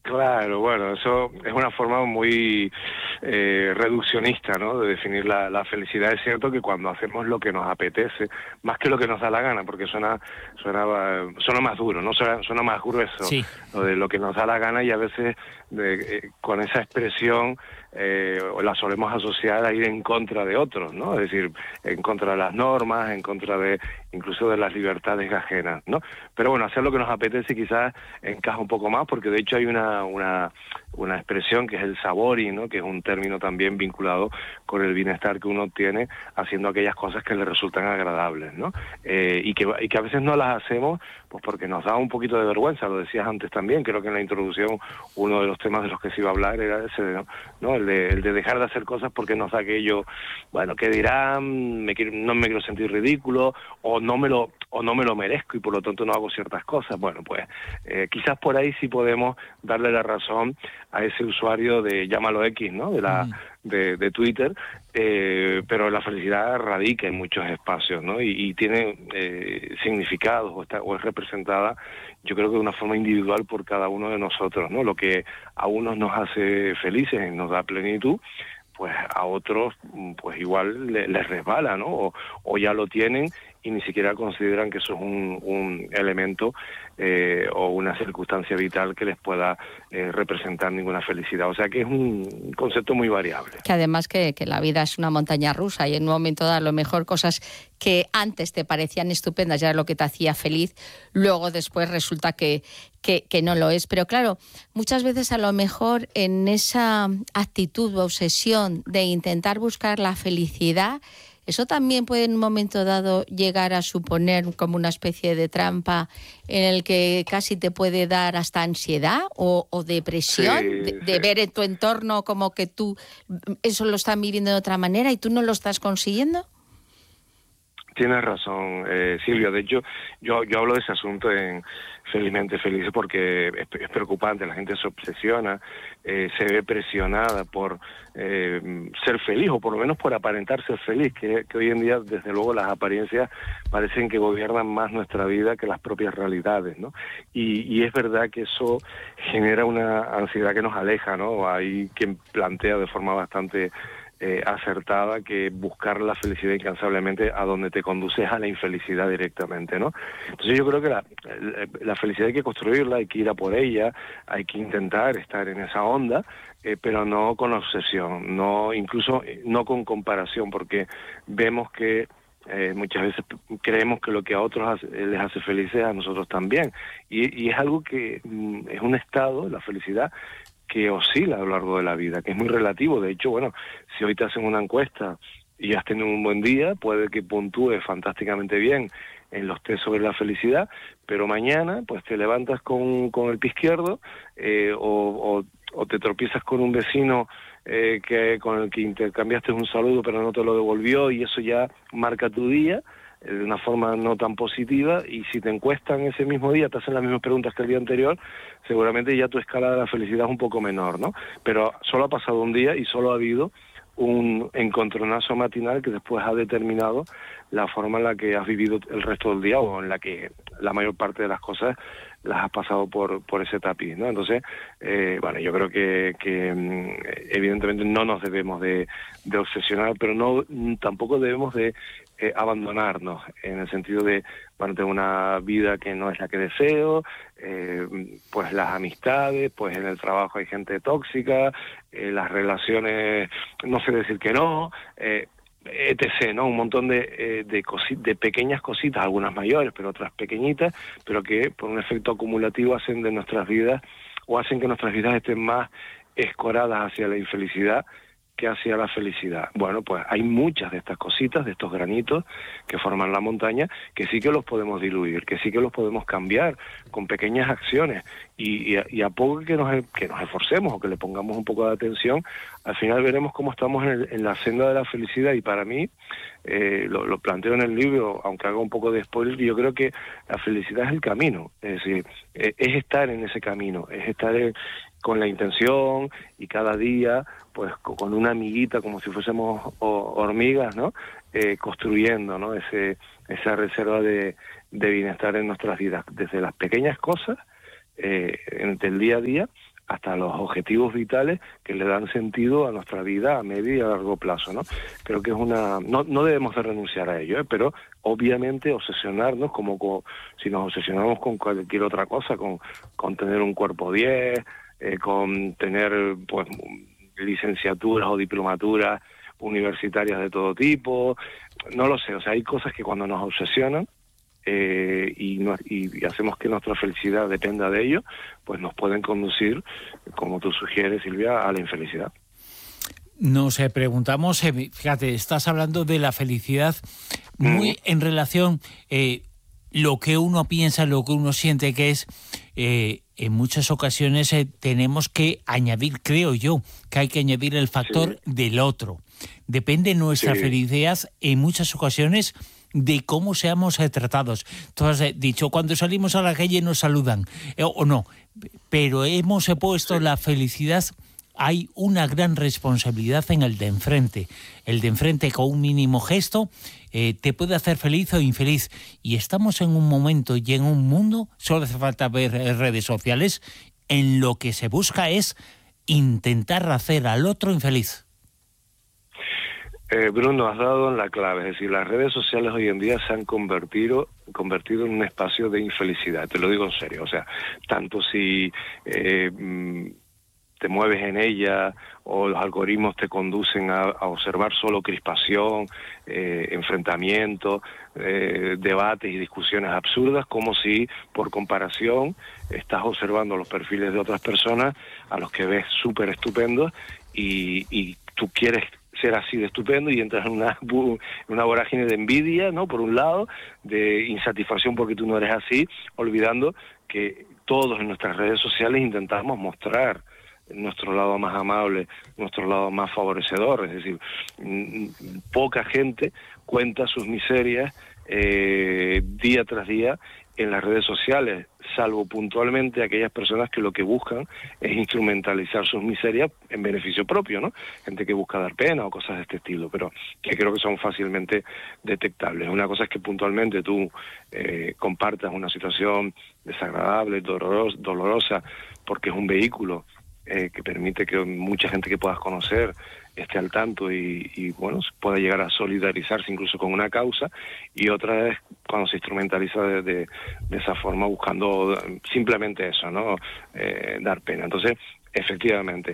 Claro, bueno, eso es una forma muy reduccionista, ¿no?, de definir la felicidad. Es cierto que cuando hacemos lo que nos apetece, más que lo que nos da la gana, porque suena más duro, ¿no? Suena más grueso Sí. lo de lo que nos da la gana, y a veces con esa expresión la solemos asociar a ir en contra de otros, ¿no? Es decir, en contra de las normas, en contra de incluso de las libertades ajenas, ¿no? Pero bueno, hacer lo que nos apetece quizás encaja un poco más, porque de hecho hay una expresión que es el sabori, ¿no?, que es un término también vinculado con el bienestar que uno tiene haciendo aquellas cosas que le resultan agradables, ¿no? Y que a veces no las hacemos pues porque nos da un poquito de vergüenza. Lo decías antes también, creo que en la introducción uno de los temas de los que se iba a hablar era ese, ¿no? El de dejar de hacer cosas porque nos da aquello, bueno, ¿qué dirán? No me quiero sentir ridículo, o no me lo merezco y por lo tanto no hago ciertas cosas. Bueno, pues quizás por ahí sí podemos darle la razón a ese usuario de, llámalo X, ¿no?, de Twitter, pero la felicidad radica en muchos espacios, ¿no? Y tiene significados, o es representada, yo creo que de una forma individual por cada uno de nosotros, ¿no? Lo que a unos nos hace felices y nos da plenitud, pues a otros pues igual les resbala, ¿no? O ya lo tienen y ni siquiera consideran que eso es un elemento o una circunstancia vital que les pueda representar ninguna felicidad. O sea que es un concepto muy variable. Que además que la vida es una montaña rusa y en un momento dado a lo mejor cosas que antes te parecían estupendas, ya era lo que te hacía feliz, luego después resulta que no lo es. Pero claro, muchas veces a lo mejor en esa actitud o obsesión de intentar buscar la felicidad, eso también puede en un momento dado llegar a suponer como una especie de trampa en el que casi te puede dar hasta ansiedad o depresión, Sí, de ver en tu entorno como que tú eso lo están viviendo de otra manera y tú no lo estás consiguiendo. Tienes razón, Silvia. De hecho, yo hablo de ese asunto en Felizmente Felices porque es preocupante. La gente se obsesiona, se ve presionada por ser feliz, o por lo menos por aparentar ser feliz, que hoy en día, desde luego, las apariencias parecen que gobiernan más nuestra vida que las propias realidades, ¿no? Y es verdad que eso genera una ansiedad que nos aleja, ¿no? Hay quien plantea de forma bastante acertada que buscar la felicidad incansablemente a donde te conduce es a la infelicidad directamente, ¿no? Entonces yo creo que la felicidad hay que construirla, hay que ir a por ella, hay que intentar estar en esa onda, pero no con obsesión, no, incluso no con comparación, porque vemos que muchas veces creemos que lo que a otros les hace felices a nosotros también, y es algo que es un estado, la felicidad, que oscila a lo largo de la vida, que es muy relativo. De hecho, bueno, si hoy te hacen una encuesta y has tenido un buen día, puede que puntúes fantásticamente bien en los test sobre la felicidad, pero mañana pues te levantas con el pie izquierdo, o te tropiezas con un vecino con el que intercambiaste un saludo pero no te lo devolvió, y eso ya marca tu día de una forma no tan positiva. Y si te encuestan ese mismo día, te hacen las mismas preguntas que el día anterior, seguramente ya tu escala de la felicidad es un poco menor, ¿no? Pero solo ha pasado un día y solo ha habido un encontronazo matinal que después ha determinado la forma en la que has vivido el resto del día, o en la que la mayor parte de las cosas las has pasado por ese tapiz, ¿no? Entonces, bueno, yo creo que evidentemente no nos debemos de obsesionar, pero no tampoco debemos de abandonarnos, en el sentido de, bueno, tengo una vida que no es la que deseo, pues las amistades, pues en el trabajo hay gente tóxica, las relaciones, no sé decir que no, etc., ¿no? Un montón de pequeñas cositas, algunas mayores, pero otras pequeñitas, pero que por un efecto acumulativo hacen de nuestras vidas, o hacen que nuestras vidas estén más escoradas hacia la infelicidad que hacia la felicidad. Bueno, pues hay muchas de estas cositas, de estos granitos que forman la montaña, que sí que los podemos diluir, que sí que los podemos cambiar con pequeñas acciones, y a poco que nos esforcemos o que le pongamos un poco de atención, al final veremos cómo estamos en la senda de la felicidad. Y para mí, lo planteo en el libro, aunque haga un poco de spoiler, yo creo que la felicidad es el camino, es decir, es estar en ese camino, es estar con la intención, y cada día pues con una amiguita, como si fuésemos hormigas, ¿no? Construyendo, ¿no?, esa reserva de bienestar en nuestras vidas, desde las pequeñas cosas, entre el día a día, hasta los objetivos vitales que le dan sentido a nuestra vida a medio y a largo plazo, ¿no? Creo que es no debemos de renunciar a ello, pero obviamente obsesionarnos si nos obsesionamos con cualquier otra cosa, con tener un cuerpo 10, con tener pues licenciaturas o diplomaturas universitarias de todo tipo, no lo sé, o sea, hay cosas que cuando nos obsesionan y hacemos que nuestra felicidad dependa de ello, pues nos pueden conducir, como tú sugieres, Silvia, a la infelicidad. Nos preguntamos, fíjate, estás hablando de la felicidad muy en relación lo que uno piensa, lo que uno siente que es, en muchas ocasiones tenemos que añadir, creo yo, que hay que añadir el factor del otro. Depende nuestra felicidad en muchas ocasiones de cómo seamos tratados. Tú has dicho, cuando salimos a la calle nos saludan, o no, pero hemos puesto la felicidad. Hay una gran responsabilidad en el de enfrente. El de enfrente con un mínimo gesto te puede hacer feliz o infeliz. Y estamos en un momento y en un mundo, solo hace falta ver redes sociales, en lo que se busca es intentar hacer al otro infeliz. Bruno, has dado en la clave, es decir, las redes sociales hoy en día se han convertido en un espacio de infelicidad, te lo digo en serio, o sea, tanto si te mueves en ella o los algoritmos te conducen a observar solo crispación, enfrentamiento, debates y discusiones absurdas, como si por comparación estás observando los perfiles de otras personas a los que ves súper estupendos y tú quieres ser así de estupendo y entras en una vorágine de envidia, ¿no? Por un lado, de insatisfacción porque tú no eres así, olvidando que todos en nuestras redes sociales intentamos mostrar nuestro lado más amable, nuestro lado más favorecedor, es decir, poca gente cuenta sus miserias día tras día en las redes sociales, salvo puntualmente aquellas personas que lo que buscan es instrumentalizar sus miserias en beneficio propio, ¿no? Gente que busca dar pena o cosas de este estilo, pero que creo que son fácilmente detectables. Una cosa es que puntualmente tú compartas una situación desagradable, dolorosa, porque es un vehículo que permite que mucha gente que puedas conocer esté al tanto y bueno, pueda llegar a solidarizarse incluso con una causa, y otra es cuando se instrumentaliza de esa forma buscando simplemente eso, ¿no? Dar pena. Entonces, efectivamente,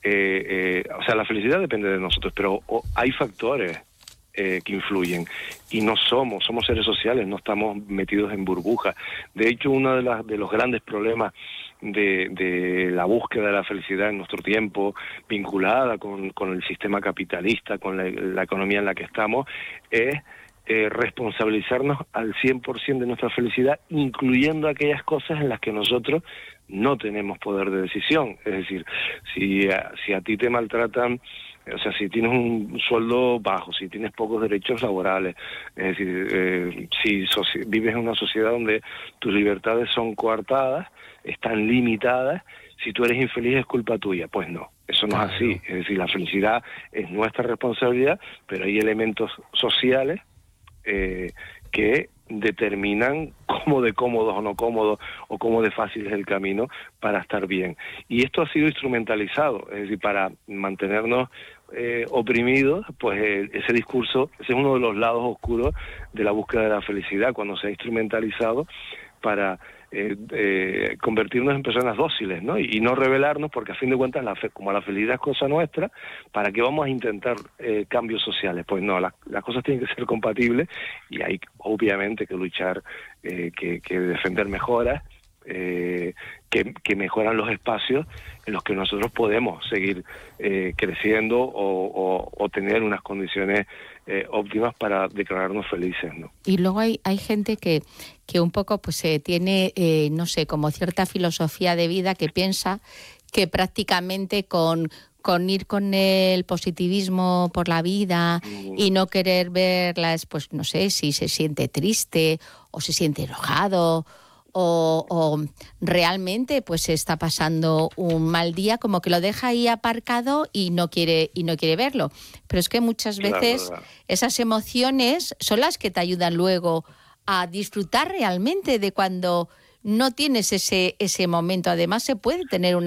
o sea, la felicidad depende de nosotros, pero hay factores que influyen y somos seres sociales, no estamos metidos en burbujas. De hecho, uno de los grandes problemas de la búsqueda de la felicidad en nuestro tiempo, vinculada con el sistema capitalista, con la economía en la que estamos, es responsabilizarnos al 100% de nuestra felicidad, incluyendo aquellas cosas en las que nosotros no tenemos poder de decisión. Es decir, si a ti te maltratan, o sea, si tienes un sueldo bajo, si tienes pocos derechos laborales, es decir, si vives en una sociedad donde tus libertades son coartadas, están limitadas, si tú eres infeliz es culpa tuya. Pues no, eso no es así. Es decir, la felicidad es nuestra responsabilidad, pero hay elementos sociales que determinan cómo de cómodos o no cómodos o cómo de fácil es el camino para estar bien. Y esto ha sido instrumentalizado, es decir, para mantenernos oprimidos, pues ese discurso, ese es uno de los lados oscuros de la búsqueda de la felicidad, cuando se ha instrumentalizado para convertirnos en personas dóciles, ¿no? Y no rebelarnos, porque a fin de cuentas, como la felicidad es cosa nuestra, ¿para qué vamos a intentar cambios sociales? Pues no, las cosas tienen que ser compatibles y hay obviamente que luchar, que defender mejoras, que mejoran los espacios en los que nosotros podemos seguir creciendo o tener unas condiciones óptimas para declararnos felices, ¿no? Y luego hay gente que un poco pues tiene, no sé, como cierta filosofía de vida que piensa que prácticamente con ir con el positivismo por la vida y no querer verlas, pues no sé, si se siente triste o se siente enojado o realmente pues está pasando un mal día, como que lo deja ahí aparcado y no quiere verlo. Pero es que muchas veces claro, esas emociones son las que te ayudan luego a disfrutar realmente de cuando no tienes ese momento. Además, se puede tener una